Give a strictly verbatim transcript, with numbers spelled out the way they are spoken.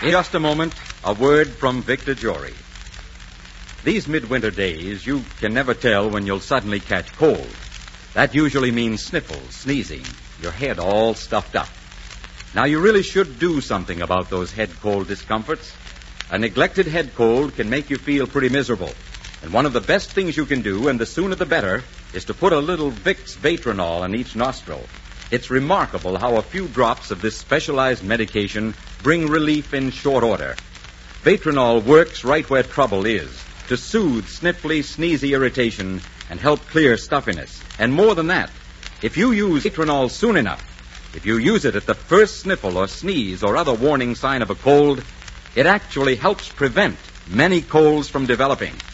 In just a moment, a word from Victor Jory. These midwinter days, you can never tell when you'll suddenly catch cold. That usually means sniffles, sneezing, your head all stuffed up. Now, you really should do something about those head cold discomforts. A neglected head cold can make you feel pretty miserable. And one of the best things you can do, and the sooner the better, is to put a little Vicks Vatronol in each nostril. It's remarkable how a few drops of this specialized medication bring relief in short order. Vatronol works right where trouble is, to soothe sniffly, sneezy irritation and help clear stuffiness. And more than that, if you use Vatronol soon enough, if you use it at the first sniffle or sneeze or other warning sign of a cold, it actually helps prevent many colds from developing.